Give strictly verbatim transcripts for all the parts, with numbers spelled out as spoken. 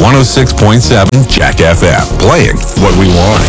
one oh six point seven Jack F M, playing what we want.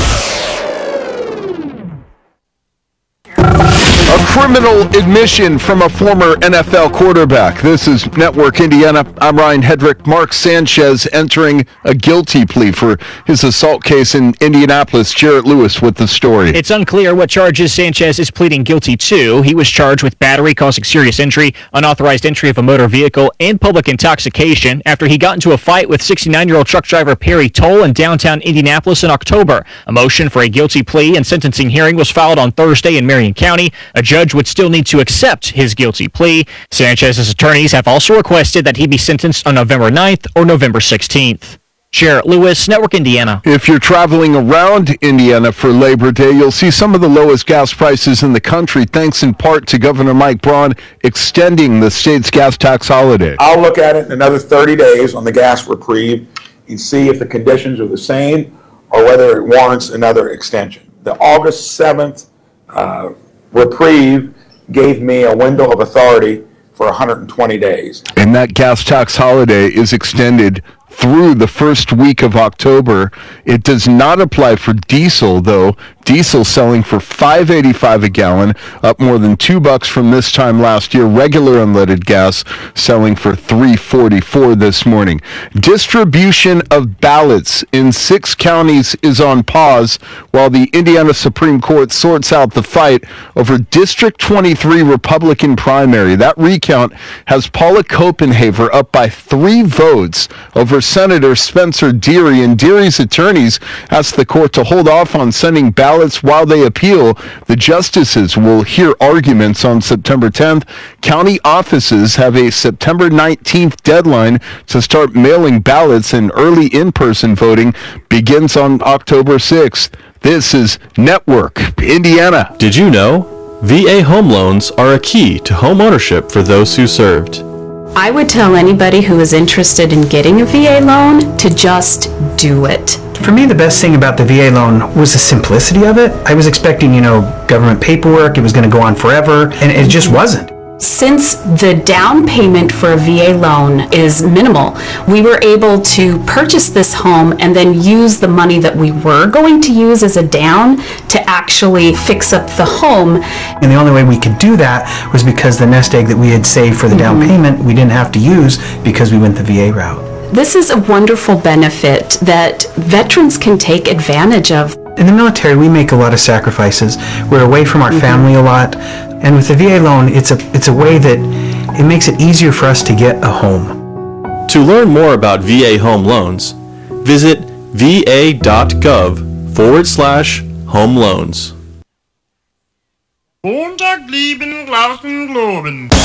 A criminal admission from a former N F L quarterback. This is Network Indiana. I'm Ryan Hedrick. Mark Sanchez entering a guilty plea for his assault case in Indianapolis. Jarrett Lewis with the story. It's unclear what charges Sanchez is pleading guilty to. He was charged with battery causing serious injury, unauthorized entry of a motor vehicle, and public intoxication after he got into a fight with sixty-nine-year-old truck driver Perry Toll in downtown Indianapolis in October. A motion for a guilty plea and sentencing hearing was filed on Thursday in Marion County. A judge would still need to accept his guilty plea. Sanchez's attorneys have also requested that he be sentenced on November ninth or November sixteenth. Jarrett Lewis, Network Indiana. If you're traveling around Indiana for Labor Day, you'll see some of the lowest gas prices in the country, thanks in part to Governor Mike Braun extending the state's gas tax holiday. I'll look at it in another thirty days on the gas reprieve and see if the conditions are the same or whether it warrants another extension. The August seventh uh, reprieve gave me a window of authority for one hundred twenty days. And that gas tax holiday is extended through the first week of October. It does not apply for diesel, though. Diesel selling for five dollars and eighty-five cents a gallon, up more than two bucks from this time last year. Regular unleaded gas selling for three dollars and forty-four cents this morning. Distribution of ballots in six counties is on pause while the Indiana Supreme Court sorts out the fight over District twenty-three Republican primary. That recount has Paula Copenhaver up by three votes over Senator Spencer Deary, and Deary's attorneys asked the court to hold off on sending ballots while they appeal. The justices will hear arguments on September tenth. County offices have a September nineteenth deadline to start mailing ballots, and early in-person voting begins on October sixth. This is Network Indiana. Did you know? V A home loans are a key to home ownership for those who served. I would tell anybody who is interested in getting a V A loan to just do it. For me, the best thing about the V A loan was the simplicity of it. I was expecting, you know, government paperwork, it was going to go on forever, and it just wasn't. Since the down payment for a V A loan is minimal, we were able to purchase this home and then use the money that we were going to use as a down to actually fix up the home. And the only way we could do that was because the nest egg that we had saved for the down payment, we didn't have to use because we went the V A route. This is a wonderful benefit that veterans can take advantage of. In the military, we make a lot of sacrifices. We're away from our mm-hmm. family a lot. And with the V A loan, it's a it's a way that it makes it easier for us to get a home. To learn more about V A home loans, visit va.gov forward slash home loans. Montag lieben Glauben globen.